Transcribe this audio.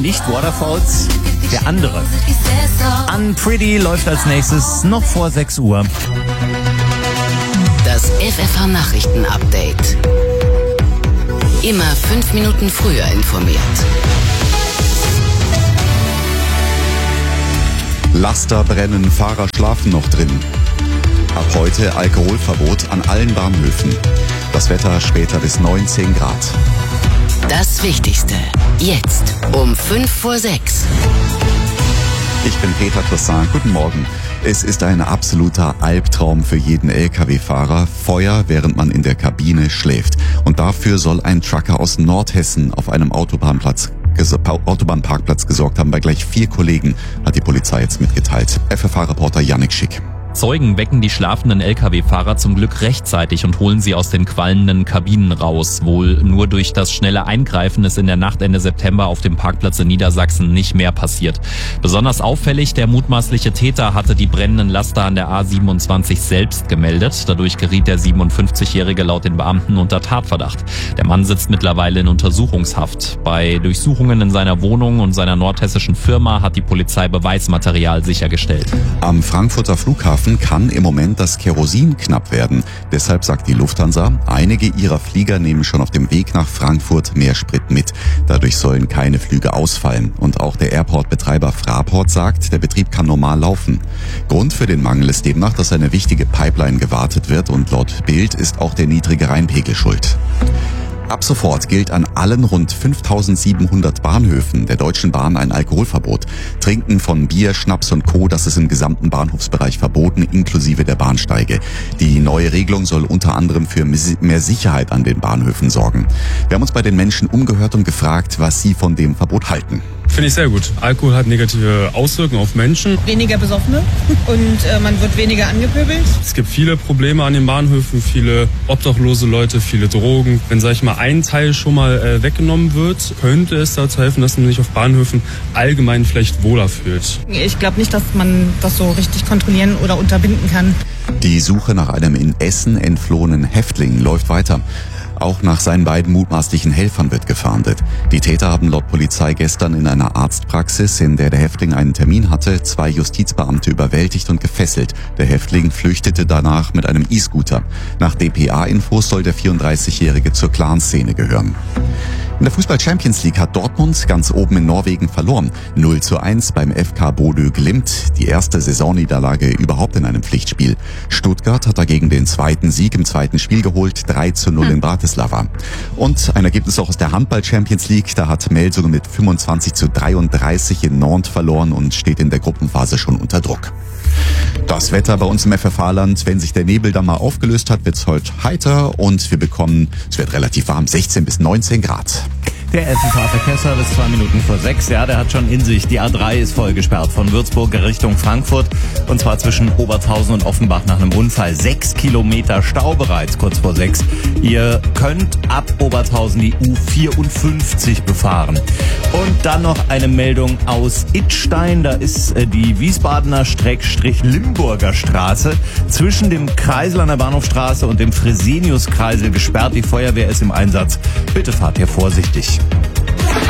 nicht Waterfalls, der andere. Unpretty läuft als nächstes noch vor 6 Uhr. Das FFH-Nachrichten-Update. Immer 5 Minuten früher informiert. Laster brennen, Fahrer schlafen noch drin. Ab heute Alkoholverbot an allen Bahnhöfen. Das Wetter später bis 19 Grad. Das Wichtigste. Jetzt um 5:06. Ich bin Peter Toussaint. Guten Morgen. Es ist ein absoluter Albtraum für jeden Lkw-Fahrer. Feuer, während man in der Kabine schläft. Und dafür soll ein Trucker aus Nordhessen auf einem Autobahnparkplatz gesorgt haben. Bei gleich 4 Kollegen, hat die Polizei jetzt mitgeteilt. FFH-Reporter Yannick Schick. Zeugen wecken die schlafenden Lkw-Fahrer zum Glück rechtzeitig und holen sie aus den qualmenden Kabinen raus. Wohl nur durch das schnelle Eingreifen ist in der Nacht Ende September auf dem Parkplatz in Niedersachsen nicht mehr passiert. Besonders auffällig, der mutmaßliche Täter hatte die brennenden Laster an der A27 selbst gemeldet. Dadurch geriet der 57-Jährige laut den Beamten unter Tatverdacht. Der Mann sitzt mittlerweile in Untersuchungshaft. Bei Durchsuchungen in seiner Wohnung und seiner nordhessischen Firma hat die Polizei Beweismaterial sichergestellt. Am Frankfurter Flughafen kann im Moment das Kerosin knapp werden. Deshalb sagt die Lufthansa, einige ihrer Flieger nehmen schon auf dem Weg nach Frankfurt mehr Sprit mit. Dadurch sollen keine Flüge ausfallen. Und auch der Airport-Betreiber Fraport sagt, der Betrieb kann normal laufen. Grund für den Mangel ist demnach, dass eine wichtige Pipeline gewartet wird und laut Bild ist auch der niedrige Rheinpegel schuld. Ab sofort gilt an allen rund 5.700 Bahnhöfen der Deutschen Bahn ein Alkoholverbot. Trinken von Bier, Schnaps und Co., das ist im gesamten Bahnhofsbereich verboten, inklusive der Bahnsteige. Die neue Regelung soll unter anderem für mehr Sicherheit an den Bahnhöfen sorgen. Wir haben uns bei den Menschen umgehört und gefragt, was sie von dem Verbot halten. Finde ich sehr gut. Alkohol hat negative Auswirkungen auf Menschen. Weniger Besoffene und man wird weniger angepöbelt. Es gibt viele Probleme an den Bahnhöfen, viele obdachlose Leute, viele Drogen. Wenn, sag ich mal, ein Teil schon mal weggenommen wird, könnte es dazu helfen, dass man sich auf Bahnhöfen allgemein vielleicht wohler fühlt. Ich glaube nicht, dass man das so richtig kontrollieren oder unterbinden kann. Die Suche nach einem in Essen entflohenen Häftling läuft weiter. Auch nach seinen beiden mutmaßlichen Helfern wird gefahndet. Die Täter haben laut Polizei gestern in einer Arztpraxis, in der der Häftling einen Termin hatte, 2 Justizbeamte überwältigt und gefesselt. Der Häftling flüchtete danach mit einem E-Scooter. Nach dpa-Infos soll der 34-Jährige zur Clanszene gehören. In der Fußball-Champions League hat Dortmund ganz oben in Norwegen verloren. 0:1 beim FK Bodø Glimt. Die erste Saisonniederlage überhaupt in einem Pflichtspiel. Stuttgart hat dagegen den zweiten Sieg im zweiten Spiel geholt. 3:0 in Bratislava. Und ein Ergebnis auch aus der Handball-Champions League. Da hat Melsungen mit 25:33 in Nantes verloren und steht in der Gruppenphase schon unter Druck. Das Wetter bei uns im FFH-Land, wenn sich der Nebel dann mal aufgelöst hat, wird's heute heiter und es wird relativ warm, 16 bis 19 Grad. Der FFH-Verkehrsservice 2 Minuten vor 6. Ja, der hat schon in sich. Die A3 ist voll gesperrt von Würzburg Richtung Frankfurt. Und zwar zwischen Obertshausen und Offenbach nach einem Unfall. 6 Kilometer Stau bereits, kurz vor 6. Ihr könnt ab Obertshausen die U54 befahren. Und dann noch eine Meldung aus Idstein. Da ist die Wiesbadener-Limburger Straße zwischen dem Kreisel an der Bahnhofstraße und dem Fresenius-Kreisel gesperrt. Die Feuerwehr ist im Einsatz. Bitte fahrt hier vorsichtig.